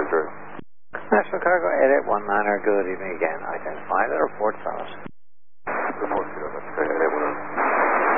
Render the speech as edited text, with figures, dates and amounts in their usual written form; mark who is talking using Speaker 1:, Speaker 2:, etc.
Speaker 1: Roger.
Speaker 2: National Cargo 8819, good evening again. Identify the report, fellas.